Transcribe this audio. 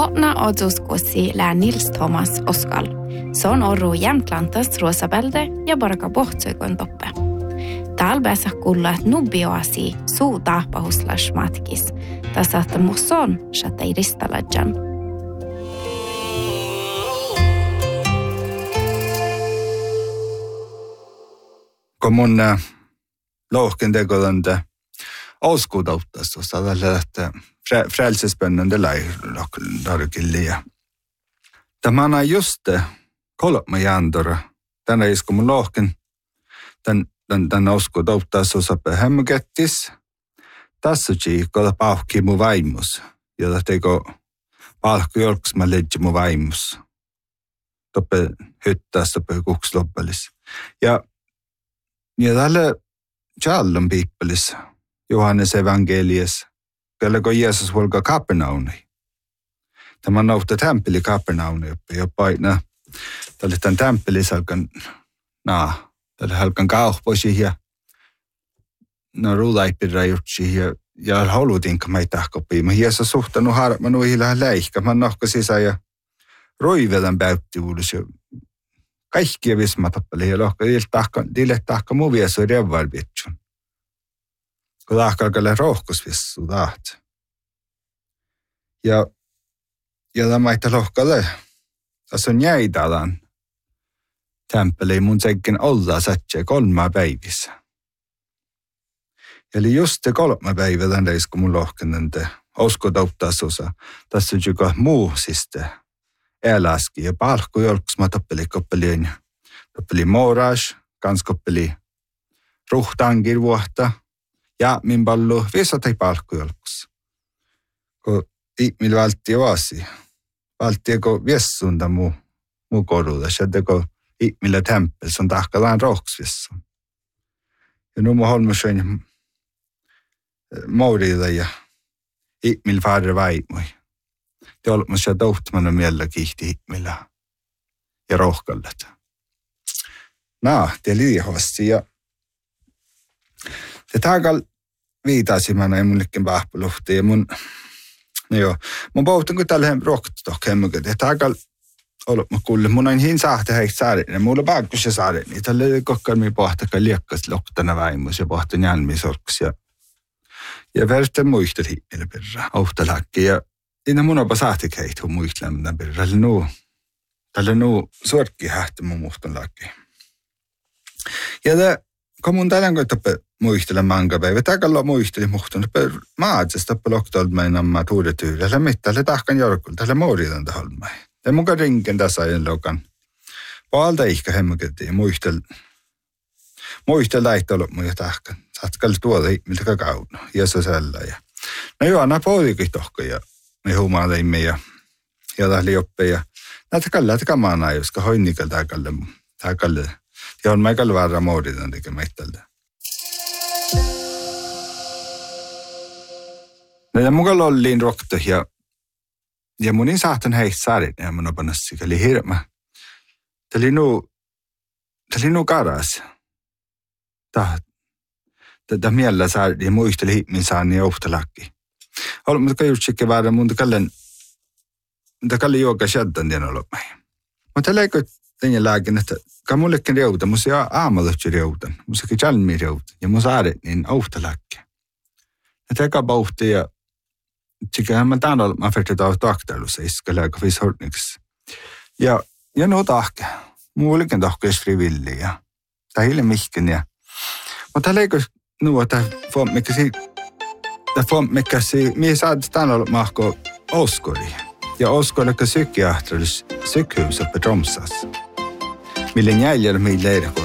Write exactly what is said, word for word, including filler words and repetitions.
Måna oduskusi lää Nils Thomas Oskal. Se on orru Jämtlantas ruosabälde ja baraka pohtsoikon toppe. Täällä pääsä kuulla nubbioasi suu taapahuslas matkis. Tässä että musson shattei ristaladjan. Kun mun lohken tekolanda auskuudauttas osa tällä, että frälsespännande lairukillia. Tämä on just kolme jändora. Tänä isku mun lohken tän tän tän auskuudauttas osa hemmäkettis. Tässä on koda pauhki mun vaimus, jota teko palkku jolkus mä leidji mun vaimus. Toppe hyttää, toppe kuks loppelis. Ja Ja tälle Jallon piippelis, Johannes evankelies, kyllä kun Jeesus volka Kapernauni. Tämä on nouhta temppeli Kapernauni, jopa aina tälle tämän temppelis halkan, naa, tälle halkan kauhpoisi ja no ruulaipirra jutsi ja ja halutinka meitä tahkopii. Mä Jeesus suhtanut harmanu ihan läihkä, mä nohka sisään ja roivelan päytti uudus ja kaikkia vismatappeli ja lohka niille tahka muu viesu ja revvalvitsun. Kun tahka alkaa rohkosvissu taht. Ja, ja tämä ei lohkalle. Tässä on jäidalan temppeli mun sekin olla sätsee kolmaa päivissä. Eli just te kolme päivää tämän reis, kun mun lohken te uskotauttas osa. Tässä on joka muu siste. Äläski ja palkku jolkus mä toppeli koppelin. Toppeli moras, kans koppeli ruhtangir vuotta. Ja min pallu viesat ei palkku jolkus. Kun ihmillä valtti vaasi. Valtti kun viessunta muu, muu koruuda. Ja kun ihmillä temppel, se on tahkalaan rohksvissu. Ja nu mä holma söin mourida ja ihmillä färre vaimui. Det on ollut se tohtmana miellä kihti ihmillä ja rohkallet. Naa, te liihasti ja te taakal viitasimana ja mullekin pähpäluhti ja mun, no joo, mun pohtin kun tälle rohkatoh hemmäket ja taakal ollut mä kuulle, mun on hin sahte heikät saarin, mulla paakkus ja saarin, niin tälle kokkaan pohtakaan liekkas loktana väimus ja pohtin jälmisorks ja ja verten muistet himmille perra, ohtalakki ja Inna mun onpa sahtik heitu muistlemana perra, tälle nuu, tälle nuu sorkki hähti mun muhtun laki. Ja te, kun mun tällä on toppe muistele manga päivä, täkällä muisteli muhtun, toppe maatsesta toppe loktolta meidän amma tuudetyyllä, tälle mittalle tahkan jorkulla, tälle mooritan taholmai. Ja muka rinken tässä ajan lokan. Paalta ihka hemmäketiin ja muistel, muistel lähtölöp mun ja tahkan. Satkalle tuoda ihmiltä kauna, ja se sellä. Ja no joo, anna poodikin tohka ja me huumaalimme ja ja tähli oppe ja näitä kalla tekemään ajuska hoinnikal tääkalle tääkalle ja on meikal varra mooditan tekemään itseltä. Ja mukalla olliin rokta ja ja munin sahtan heistä saarin ja mun opanassi oli hirma. Täli nuu täli nuu karas. Tää tätä miellä saarin ja muisteli min saani ohtalakki. Olen, mutta kai juuri väärä, mutta kallen, mutta kallen juokaa shaddan tien olemme. Mutta leikko tänne lääkin, että kai mullekin reuta, mutta se aamalotsi reutan, mutta se jalmi reutan, ja mun saaret niin ohtalakki. Ja teka pauhti, ja sikähän mä tämän olen, mä färtit av taktailussa, iska lääkö viisi hortniks. Ja, ja no tahke, mullekin tahke edes frivilli, ja tämä hiile mihken, ja mutta leikko nuota, for mikä siitä, Tämä on mikä se, mihin saadaan tänne olla mahko oskori. Ja oskori, joka psykiatris sykhyys oppe Tromsas. Mille jäljellä meillä leirikko